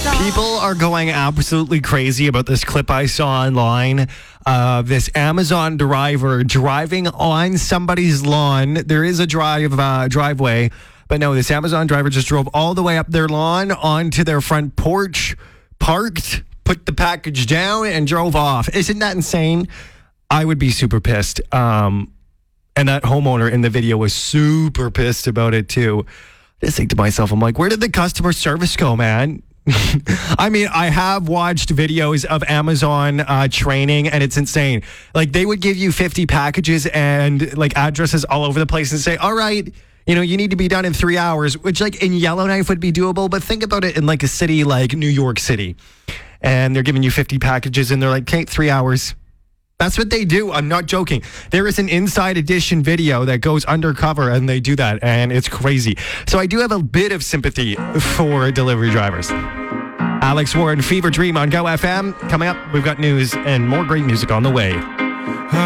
People are going absolutely crazy about this clip I saw online. This Amazon driver driving on somebody's lawn. There is a driveway, but no, this Amazon driver just drove all the way up their lawn onto their front porch, parked, put the package down, and drove off. Isn't that insane? I would be super pissed. And that homeowner in the video was super pissed about it too. I just think to myself, I'm like, where did the customer service go, man? I mean, I have watched videos of Amazon training, and it's insane. Like, they would give you 50 packages and like addresses all over the place and say, all right, you know, you need to be done in 3 hours, which like in Yellowknife would be doable. But think about it in like a city like New York City, and they're giving you 50 packages and they're like, okay, 3 hours. That's what they do. I'm not joking. There is an Inside Edition video that goes undercover and they do that, and it's crazy. So I do have a bit of sympathy for delivery drivers. Alex Warren, Fever Dream on Go FM. Coming up, we've got news and more great music on the way.